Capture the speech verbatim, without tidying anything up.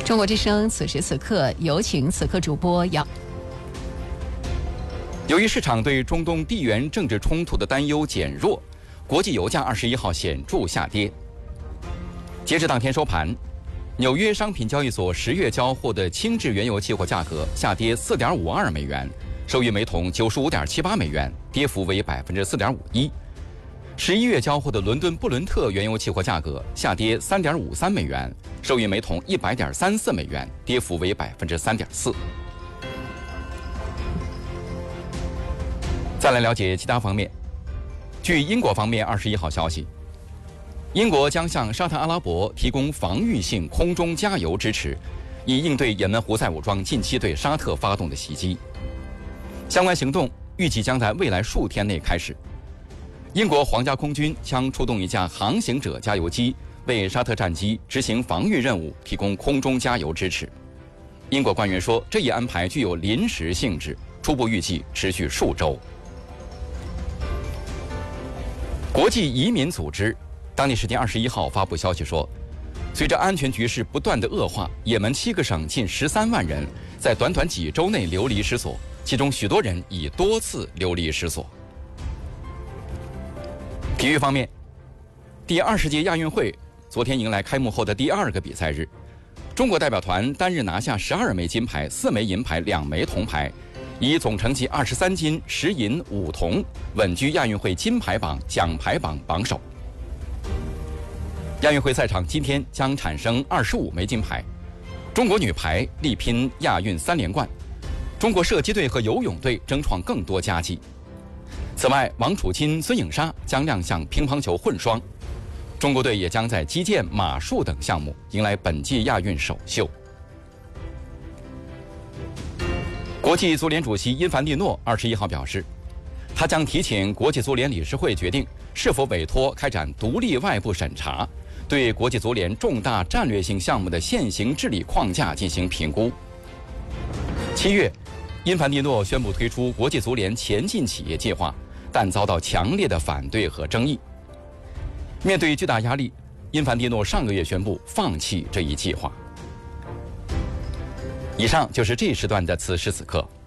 中国之声此时此刻有请此刻主播姚。 由于市场对中东地缘政治冲突的担忧减弱，国际油价二十一号显著下跌。截至当天收盘，纽约商品交易所十月交货的轻质原油期货价格下跌四点五二美元，收于每桶九十五点七八美元，跌幅为百分之四点五一。十一月交货的伦敦布伦特原油期货价格下跌三点五三美元，收于每桶一百点三四美元，跌幅为百分之三点四。再来了解其他方面。据英国方面二十一号消息，英国将向沙特阿拉伯提供防御性空中加油支持，以应对也门胡塞武装近期对沙特发动的袭击。相关行动预计将在未来数天内开始。英国皇家空军将出动一架航行者加油机，为沙特战机执行防御任务提供空中加油支持。英国官员说，这一安排具有临时性质，初步预计持续数周。国际移民组织当地时间二十一号发布消息说，随着安全局势不断的恶化，也门七个省近十三万人在短短几周内流离失所，其中许多人已多次流离失所。体育方面，第二十届亚运会昨天迎来开幕后的第二个比赛日，中国代表团单日拿下十二枚金牌、四枚银牌、两枚铜牌，以总成绩二十三金、十银、五铜，稳居亚运会金牌榜、奖牌榜榜首。亚运会赛场今天将产生二十五枚金牌，中国女排力拼亚运三连冠，中国射击队和游泳队争创更多佳绩。此外，王楚钦、孙颖莎将亮相乒乓球混双，中国队也将在击剑、马术等项目迎来本届亚运首秀。国际足联主席因凡蒂诺二十一号表示，他将提请国际足联理事会决定是否委托开展独立外部审查，对国际足联重大战略性项目的现行治理框架进行评估。七月，因凡蒂诺宣布推出国际足联前进企业计划，但遭到强烈的反对和争议。面对巨大压力，因凡蒂诺上个月宣布放弃这一计划。以上就是这一时段的此时此刻。